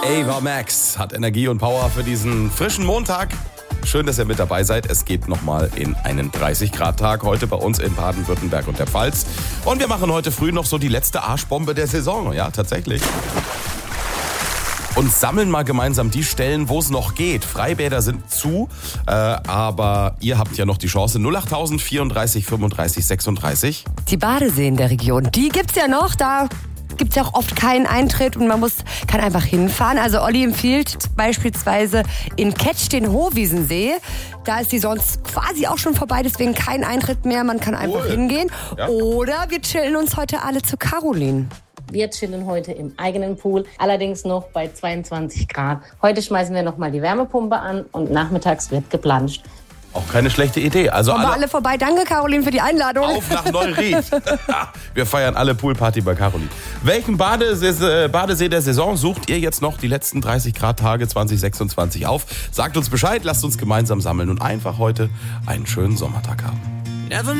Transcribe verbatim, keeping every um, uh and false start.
Ava Max hat Energie und Power für diesen frischen Montag. Schön, dass ihr mit dabei seid. Es geht nochmal in einen dreißig Grad Tag heute bei uns in Baden-Württemberg und der Pfalz. Und wir machen heute früh noch so die letzte Arschbombe der Saison. Ja, tatsächlich. Und sammeln mal gemeinsam die Stellen, wo es noch geht. Freibäder sind zu, äh, aber ihr habt ja noch die Chance. null acht vierunddreißig fünfunddreißig sechsunddreißig. Die Badeseen der Region, die gibt's ja noch. Da gibt's ja auch oft keinen Eintritt und man muss, kann einfach hinfahren. Also Olli empfiehlt beispielsweise in Ketsch den Hohwiesensee. Da ist die sonst quasi auch schon vorbei, deswegen kein Eintritt mehr. Man kann einfach Cool. hingehen. Ja. Oder wir chillen uns heute alle zu Caroline. Wir chillen heute im eigenen Pool, allerdings noch bei zweiundzwanzig Grad. Heute schmeißen wir nochmal die Wärmepumpe an und nachmittags wird geplanscht. Auch keine schlechte Idee. Also Kommen wir alle alle vorbei. Danke, Caroline, für die Einladung. auf nach Neuried. Wir feiern alle Poolparty bei Caroline. Welchen Badesee, Badesee der Saison sucht ihr jetzt noch die letzten dreißig Grad Tage zwanzig sechsundzwanzig auf? Sagt uns Bescheid, lasst uns gemeinsam sammeln und einfach heute einen schönen Sommertag haben.